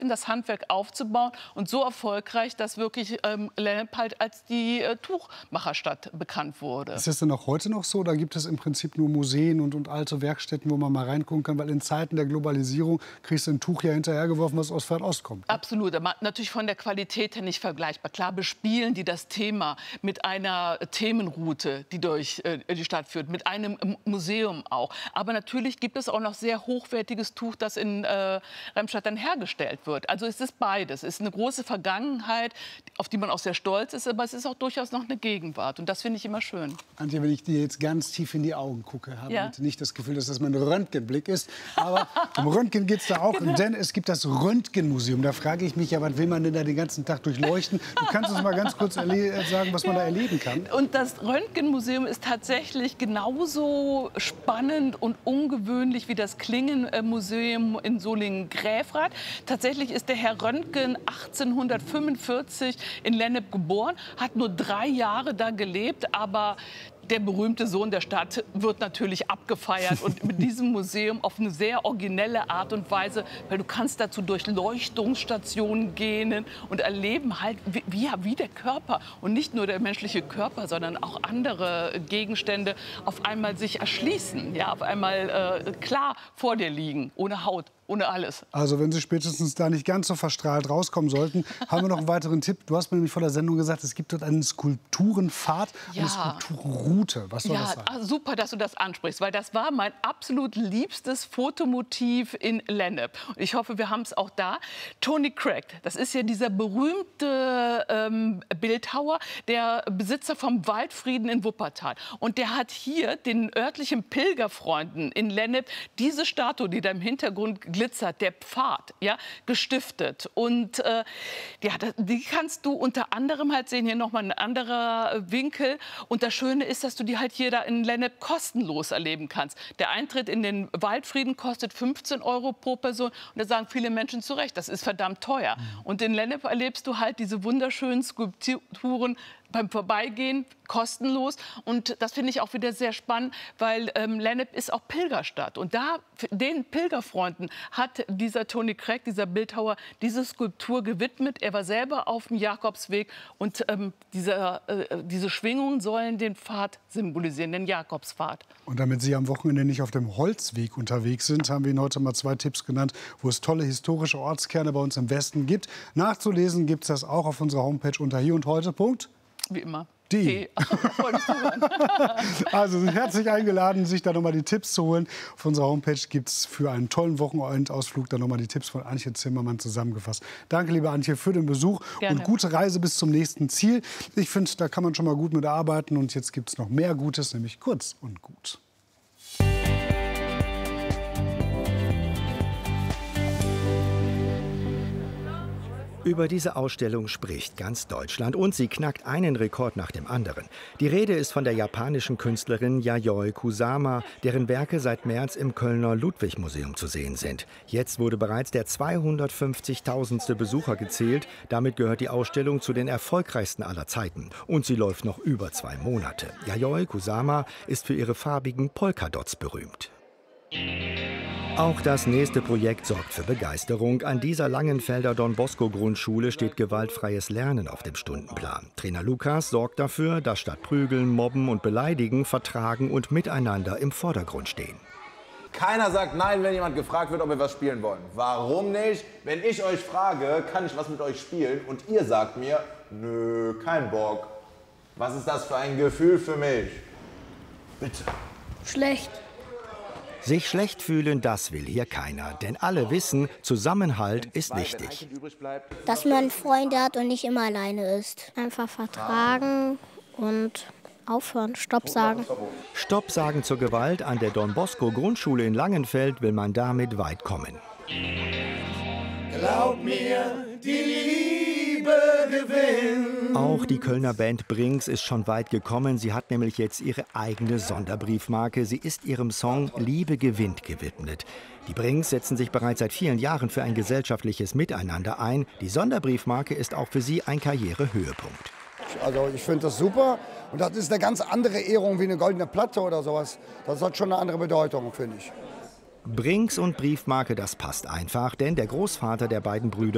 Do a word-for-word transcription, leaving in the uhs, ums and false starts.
das Handwerk aufzubauen und so erfolgreich, dass wirklich ähm, Lennep halt als die äh, Tuchmacherstadt bekannt wurde. Ist das denn auch heute noch so? Oder gibt es im Prinzip nur Museen und, und alte Werkstätten, wo man mal reingucken kann? Weil in Zeiten der Globalisierung kriegst du ein Tuch ja hinterhergeworfen, was aus Fernost kommt. Ne? Absolut, aber natürlich von der Qualität her nicht vergleichbar. Klar bespielen die das Thema mit einer Themenroute, die durch äh, die Stadt führt, mit einem Museum auch. Aber natürlich gibt es auch noch sehr hochwertiges Tuch, das in äh, Remscheid dann hergestellt wird. Also es ist beides. Es ist eine große Vergangenheit, auf die man auch sehr stolz ist, aber es ist auch durchaus noch eine Gegenwart. Und das finde ich immer schön. Antje, wenn ich dir jetzt ganz tief in die Augen gucke, habe ja. ich nicht das Gefühl, dass das mein Röntgenblick ist. Aber um Röntgen geht es da auch, genau. Denn es gibt das Röntgenmuseum. Da frage ich mich ja, was will man denn da den ganzen Tag durchleuchten? Du kannst uns mal ganz kurz sagen, was man ja. da erleben kann. Und das Röntgenmuseum ist tatsächlich genauso spannend und ungewöhnlich wie das Klingenmuseum in Solingen-Gräfrath. Tatsächlich ist der Herr Röntgen achtzehnhundertfünfundvierzig in Lennep geboren, hat nur drei Jahre da gelebt, aber der berühmte Sohn der Stadt wird natürlich abgefeiert und mit diesem Museum auf eine sehr originelle Art und Weise, weil du kannst dazu durch Leuchtungsstationen gehen und erleben halt, wie, wie der Körper und nicht nur der menschliche Körper, sondern auch andere Gegenstände auf einmal sich erschließen, ja, auf einmal äh, klar vor dir liegen, ohne Haut. Ohne alles. Also wenn Sie spätestens da nicht ganz so verstrahlt rauskommen sollten, haben wir noch einen weiteren Tipp. Du hast mir nämlich vor der Sendung gesagt, es gibt dort einen Skulpturenpfad, ja. eine Skulpturroute. Was soll ja, das sein? Ah, super, dass du das ansprichst, weil das war mein absolut liebstes Fotomotiv in Lennep. Und ich hoffe, wir haben es auch da. Tony Craig, das ist ja dieser berühmte ähm, Bildhauer, der Besitzer vom Waldfrieden in Wuppertal. Und der hat hier den örtlichen Pilgerfreunden in Lennep diese Statue, die da im Hintergrund glitzert, der Pfad, ja, gestiftet. Und äh, ja, die kannst du unter anderem halt sehen, hier nochmal ein anderer Winkel. Und das Schöne ist, dass du die halt hier da in Lennep kostenlos erleben kannst. Der Eintritt in den Waldfrieden kostet fünfzehn Euro pro Person. Und da sagen viele Menschen zu Recht, das ist verdammt teuer. Mhm. Und in Lennep erlebst du halt diese wunderschönen Skulpturen beim Vorbeigehen, kostenlos. Und das finde ich auch wieder sehr spannend, weil ähm, Lennep ist auch Pilgerstadt. Und da, den Pilgerfreunden hat dieser Tony Craig, dieser Bildhauer, diese Skulptur gewidmet. Er war selber auf dem Jakobsweg und ähm, diese, äh, diese Schwingungen sollen den Pfad symbolisieren, den Jakobspfad. Und damit Sie am Wochenende nicht auf dem Holzweg unterwegs sind, haben wir Ihnen heute mal zwei Tipps genannt, wo es tolle historische Ortskerne bei uns im Westen gibt. Nachzulesen gibt es das auch auf unserer Homepage unter hier und heute. Wie immer. Die. Also sind herzlich eingeladen, sich da nochmal die Tipps zu holen. Auf unserer Homepage gibt es für einen tollen Wochenendausflug dann nochmal die Tipps von Antje Zimmermann zusammengefasst. Danke, liebe Antje, für den Besuch. Gerne. Und gute Reise bis zum nächsten Ziel. Ich finde, da kann man schon mal gut mit arbeiten. Und jetzt gibt es noch mehr Gutes, nämlich kurz und gut. Über diese Ausstellung spricht ganz Deutschland und sie knackt einen Rekord nach dem anderen. Die Rede ist von der japanischen Künstlerin Yayoi Kusama, deren Werke seit März im Kölner Ludwig-Museum zu sehen sind. Jetzt wurde bereits der zweihundertfünfzigtausendste Besucher gezählt. Damit gehört die Ausstellung zu den erfolgreichsten aller Zeiten. Und sie läuft noch über zwei Monate. Yayoi Kusama ist für ihre farbigen Polkadots berühmt. Auch das nächste Projekt sorgt für Begeisterung. An dieser Langenfelder Don-Bosco-Grundschule steht gewaltfreies Lernen auf dem Stundenplan. Trainer Lukas sorgt dafür, dass statt Prügeln, Mobben und Beleidigen Vertragen und Miteinander im Vordergrund stehen. Keiner sagt nein, wenn jemand gefragt wird, ob wir was spielen wollen. Warum nicht? Wenn ich euch frage, kann ich was mit euch spielen und ihr sagt mir, nö, kein Bock. Was ist das für ein Gefühl für mich? Bitte. Schlecht. Sich schlecht fühlen, das will hier keiner. Denn alle wissen, Zusammenhalt ist wichtig. Dass man Freunde hat und nicht immer alleine ist. Einfach vertragen und aufhören, Stopp sagen. Stopp sagen zur Gewalt. An der Don-Bosco-Grundschule in Langenfeld will man damit weit kommen. Glaub mir, die Liebe gewinnt. Auch die Kölner Band Brinks ist schon weit gekommen. Sie hat nämlich jetzt ihre eigene Sonderbriefmarke. Sie ist ihrem Song Liebe gewinnt gewidmet. Die Brinks setzen sich bereits seit vielen Jahren für ein gesellschaftliches Miteinander ein. Die Sonderbriefmarke ist auch für sie ein Karrierehöhepunkt. Also ich finde das super und das ist eine ganz andere Ehrung wie eine goldene Platte oder sowas. Das hat schon eine andere Bedeutung, finde ich. Brinks und Briefmarke, das passt einfach, denn der Großvater der beiden Brüder